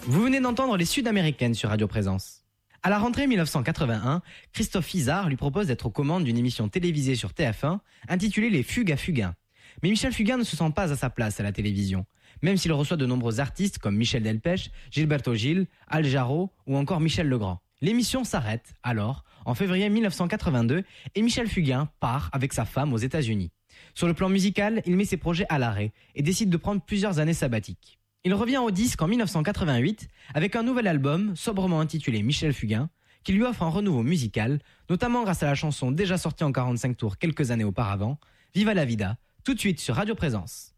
Vous venez d'entendre les Sud-Américaines sur Radio Présence. À la rentrée 1981, Christophe Izard lui propose d'être aux commandes d'une émission télévisée sur TF1 intitulée Les Fugues à Fugain. Mais Michel Fugain ne se sent pas à sa place à la télévision, même s'il reçoit de nombreux artistes comme Michel Delpech, Gilberto Gil, Al Jarreau ou encore Michel Legrand. L'émission s'arrête alors en février 1982 et Michel Fugain part avec sa femme aux États-Unis. Sur le plan musical, il met ses projets à l'arrêt et décide de prendre plusieurs années sabbatiques. Il revient au disque en 1988 avec un nouvel album sobrement intitulé Michel Fugain qui lui offre un renouveau musical, notamment grâce à la chanson déjà sortie en 45 tours quelques années auparavant, Viva la Vida, tout de suite sur Radio Présence.